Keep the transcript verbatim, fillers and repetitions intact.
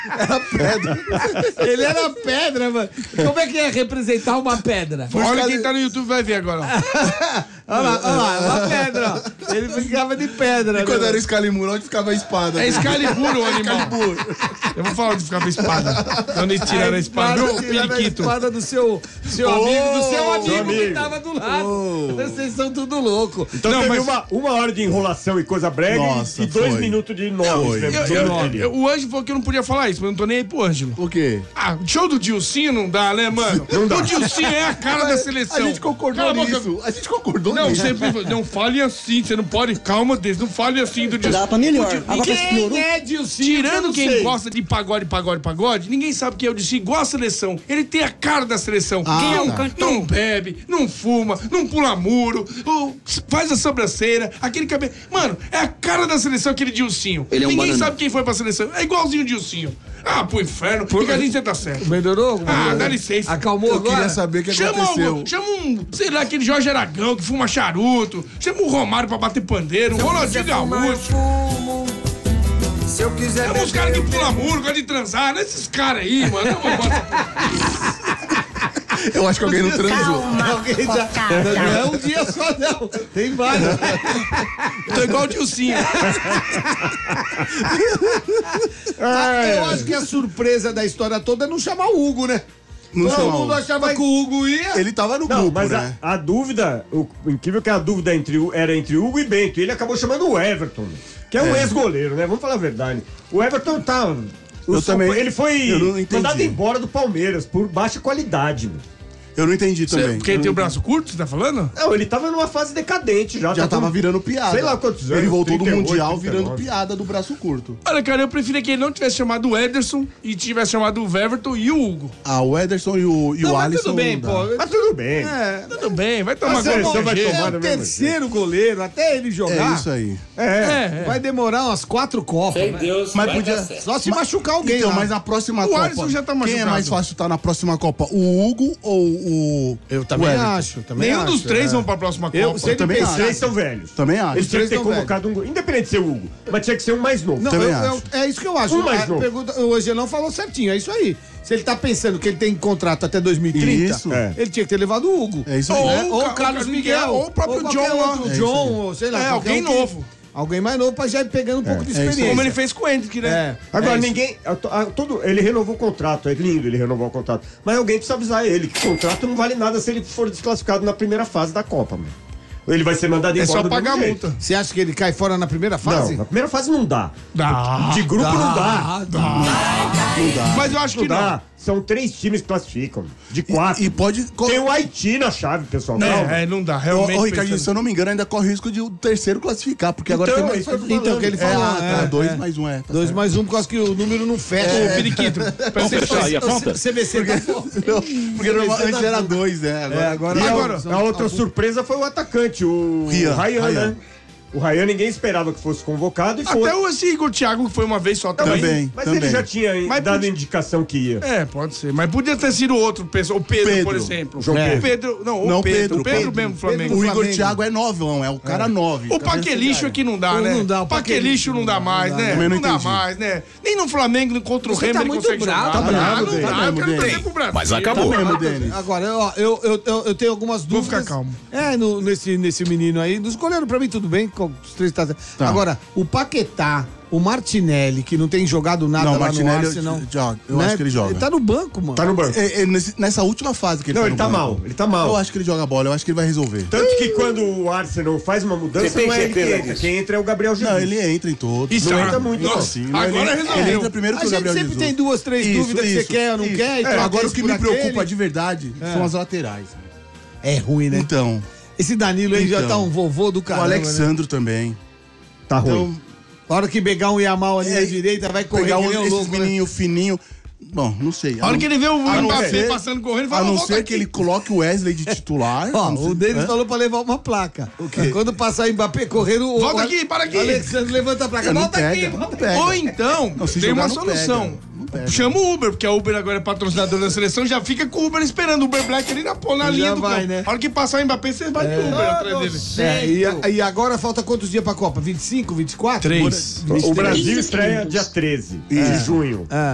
Era pedra. Ele era pedra, mano. Como é que é representar uma pedra? Olha quem tá no YouTube vai ver agora. Olha lá, olha lá, uma pedra, ó. Ele ficava de pedra. E quando né? era o Excalibur, onde ficava a espada? É Excalibur o animal. Eu vou falar onde ficava a espada. Onde eles tiraram a espada. Aí, Ô, tiraram a periquito. espada do seu, seu Oh, amigo, do seu amigo, seu amigo. que tava do lado. Oh. Vocês são tudo louco. Então Não, teve mas- uma, uma hora de enrolação e coisa brega Nossa, e dois foi. minutos de nomes. Foi. né? Eu- Do eu- nome. eu- o Ângelo falou que eu não podia falar isso, mas eu não tô nem aí pro Ângelo. O quê? Ah, o show do Dilcinho não dá, né, mano? Não dá. O Dilcinho é a cara da seleção. A gente concordou Cala a boca. nisso. A gente concordou Não, nisso. sempre não fale assim, você não pode. Calma, Deus, não fale assim do Dilcinho. Dá pra melhor. O Dil- Agora parece que Quem piorou. é Dilcinho? Eu Tirando não quem sei. gosta de pagode, pagode, pagode, ninguém sabe quem é o Dilcinho, igual a seleção. Ele tem a cara da seleção. Ah, quem é um tá. não bebe, não fuma, não pula muro, ou faz a sobrancelha, aquele cabelo. Mano, é a cara da seleção aquele Dilcinho. Ele é um ninguém banana. sabe quem foi pra seleção. É igualzinho o Dilcinho. Ah, pro inferno. Fica ali, você tá certo. Melhorou? Ah, dá licença. Acalmou Eu agora? queria saber o que Chama, aconteceu. um, chama um, sei lá, aquele Jorge Aragão que fuma charuto. Chama o Romário pra bater pandeiro. Um Ronaldinho Gaúcho. Se eu quiser Chama os caras que pulam muro, gostam de transar. Não é esses caras aí, mano. Não vou Eu acho que alguém não transou. Alguém já... Não é um dia só, não. Tem vários. Tô igual o Dilcinho. Ah, eu acho que a surpresa da história toda é não chamar o Hugo, né? Não Todo chamar o mundo Hugo. achava que o Hugo ia. Ele tava no Não, grupo, mas né? a, a dúvida, o, o incrível é que a dúvida entre, o- era entre Hugo e Bento. E ele acabou chamando o Everton, que é um É. ex-goleiro, né? Vamos falar a verdade. O Everton tá. o Eu São- também- Ele foi eu não entendi. mandado embora do Palmeiras por baixa qualidade. Meu. Eu não entendi também. Porque ele tem o braço curto, você tá falando? Não, ele tava numa fase decadente já. Já tá tava com- virando piada. Sei lá quantos anos. Ele voltou do trinta e oito, Mundial trinta e virando nove. piada do braço curto. Olha, cara, eu preferia que ele não tivesse chamado o Ederson e tivesse chamado o Everton e o Hugo. Ah, o Ederson e o, e Não, o mas Alisson. tudo bem, não dá. pô. Mas tudo bem. É. Tudo bem, vai tomar Mas é, seleção bom, vai é tomar o do mesmo terceiro goleiro, até ele jogar. É isso aí. É. É, é. Vai demorar umas quatro copas. né? Mas podia. Só se machucar alguém. Então, lá. mas na próxima O Copa. Alisson já tá quem é machucado. mais fácil estar na próxima Copa? O Hugo ou o. Eu também o Everton? acho. Também Nenhum acho, dos três é. vão pra próxima Copa. Eu- se ele também Os acho. três são velhos. Também acho. Eles tinham que ter três tão convocado um. Independente de ser o Hugo, mas tinha que ser um mais novo. Não, Também eu- eu- acho. é isso que eu acho. Um mais A novo. pergunta- o Angelão falou certinho, é isso aí. Se ele tá pensando que ele tem contrato até dois mil e trinta, Isso. É. ele tinha que ter levado o Hugo. É isso aí. Ou Né? o Ou Ca- o Carlos o Miguel, ou o próprio qualquer John lá. outro, É isso John, aí. ou sei lá. É, qualquer alguém um que- novo. Alguém mais novo pra já ir pegando um pouco de é isso aí. experiência. Como ele fez com o Hendrick, né? É. Agora, é isso. ninguém. a- a- todo, ele renovou o contrato, é lindo ele renovou o contrato. Mas alguém precisa avisar ele que o contrato não vale nada se ele for desclassificado na primeira fase da Copa, mano. Ele vai ser mandado É embora. só do pagar a mesmo jeito. multa. Você acha que ele cai fora na primeira fase? Não, na primeira fase não dá. Dá. De grupo não dá. Mas eu acho Não que não. dá. São três times que classificam. De quatro. E, e pode. Tem o Haiti na chave, pessoal. Calma. É, é, não dá, Ô, realmente. ô, Ricardinho, se pensando- eu não me engano, ainda corre risco de o terceiro classificar, porque agora Então, tem é mais. isso que eu tô Então, falando. que ele É, falou. ah, tá. é, Dois é. mais um, é. Tá Dois certo. mais um, por causa que o número não fecha. Ô, Periquito, presta atenção. O C B C tá Não, porque normalmente era dois, né? Agora, É, agora, E a- Agora, a, outra surpresa foi o atacante, o Rian, Ryan, Ryan. né? O Ryan ninguém esperava que fosse convocado e foi. Até o esse Igor Thiago, que foi uma vez só também. Também. Mas ele já tinha Mas dado podia- indicação que ia. É, pode ser. Mas podia ter sido outro, pessoa. O Pedro, Pedro. por exemplo. João É. Pedro. Pedro. Não, o Não, Pedro. Pedro, O Pedro, Pedro. mesmo, Flamengo. O Igor Flamengo. Thiago é novão, é o cara nove. O Paquelixo aqui não dá, Não, né? não dá, o O Paquelixo não dá mais, né? Também não Não dá entendi. mais, né? Nem no Flamengo, nem contra o Você Remo tá ele muito consegue bravo, jogar. tá Não dá, bravo, não Denis. dá. Tá Eu mesmo, quero trazer Denis. pro Brasil. Mas acabou. Tá mesmo, Denis. Agora, ó, eu, eu, eu, eu tenho algumas Vou dúvidas. ficar calmo. É, no- nesse, nesse menino aí. Dos goleiros, pra mim, tudo bem. Com os três tá... Tá. Agora, o Paquetá, o Martinelli, que não tem jogado nada Não, lá o Martinelli no Arsenal. eu- joga. Eu né? acho que ele joga. Ele tá no banco, mano. Tá no banco. É, é, nesse- nessa última fase que ele Não, tá ele no tá banco. mal. Ele tá mal. Eu acho que ele joga bola, eu acho que ele vai resolver. Tanto que quando o Arsenal faz uma mudança, Você tem não é ele que certeza entra. disso? Quem entra é o Gabriel Jesus. Não, ele entra em todos. Isso, Não ah, entra muito, nossa, não. Sim, mas agora ele, resolveu. ele entra primeiro que A o gente Gabriel sempre Jesus. tem duas, três Isso, dúvidas que você isso, quer ou não isso. quer. e É, troca agora o esse que por me preocupa aquele. de verdade são as laterais. É ruim, né? Então, Esse Danilo aí já Então. tá um vovô do o caramba, né? Alexandro também. Tá ruim. Então, A hora que pegar um Yamal ali É, na direita, vai correr pegar que um, nem um esses louco, né? menininho fininho. Bom, não sei. A hora que ele vê o A não Mbappé ser- passando correndo, ele A fala, não volta ser aqui. que ele coloque o Wesley de titular. Ó, a não ser- o Denis Hã? falou pra levar uma placa. Quando passar o Mbappé correndo, o Volta o- aqui, para aqui. O Alexandre levanta a placa. É, não Volta pega, aqui, não volta pega. Ou então, Não, se tem jogar, uma não solução. pega, não pega. Chama o Uber, porque a Uber agora é patrocinador da seleção, já fica com o Uber esperando o Uber Black ali na, pô, na Já linha do vai, campo. né? A hora que passar o Mbappé, você vai de Uber atrás dele. É, e, a- e agora falta quantos dias pra Copa? vinte e cinco, vinte e quatro? Três. O Brasil estreia dia treze de junho.